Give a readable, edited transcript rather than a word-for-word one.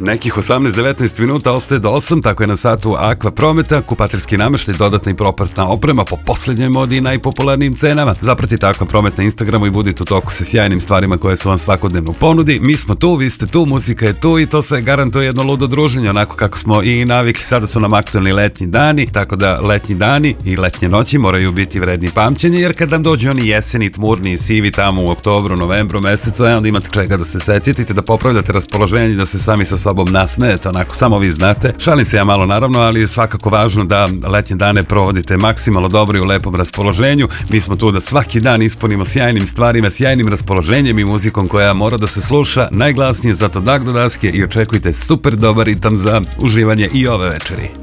Nekih 18-19 minuta ostaje do 8, tako je na satu Aqua Prometa, kupaterski nameštaj, dodatna i propratna oprema po poslednjoj modi i najpopularnijim cenama. Zapratite Aqua Promet na Instagramu i budite u toku sa sjajnim stvarima koje su vam svakodnevno u ponudi. Mi smo tu, vi ste tu, muzika je tu i to sve garantuje jedno ludo druženje, onako kako smo i navikli. Sada su nam aktualni letnji dani, tako da letnji dani i letnje noći moraju biti vredni pamćenja, jer kad nam dođu oni jeseni, tmurni i sivi tamo u oktobru, novembru mesecu, onda imate čega da se setite, da popravljate raspoloženje, da se sami sa sobom nasmejete, onako samo vi znate. Šalim se ja malo naravno, ali je svakako važno da letnje dane provodite maksimalno dobro i u lepom raspoloženju. Mi smo tu da svaki dan ispunimo sjajnim stvarima, sjajnim raspoloženjem i muzikom koja mora da se sluša najglasnije, zato dak do daske i očekujte super dobar ritam za uživanje i ove večeri.